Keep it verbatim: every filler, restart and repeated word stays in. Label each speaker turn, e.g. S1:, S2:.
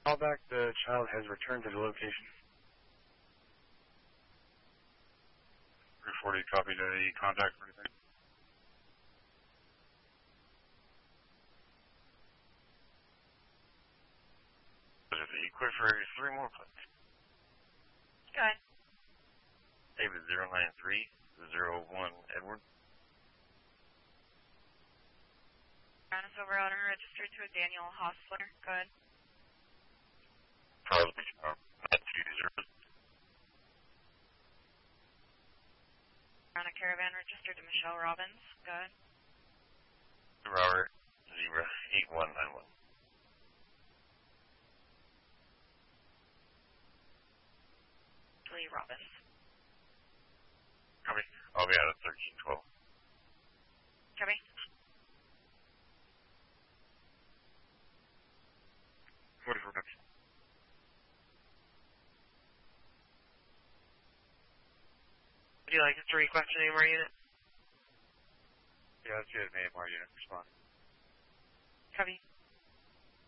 S1: Call back, the child has returned to the location. three forty, copy to the contact for anything. The Equifer is three more please.
S2: Go ahead.
S1: David zero nine three zero one Edward.
S2: Brown is over out and registered to a Daniel Hostler. Go ahead.
S1: Charles uh, nine two zero.
S2: Brown a Caravan registered to Michelle Robbins. Go ahead.
S1: Robert zero eight one nine one.
S2: Lee Robbins.
S1: Copy. I'll be out at thirteen twelve.
S2: Copy.
S1: What is reduction?
S2: Would you like us to request an A M R unit?
S1: Yeah, let's get an A M R unit. Respond.
S2: Copy.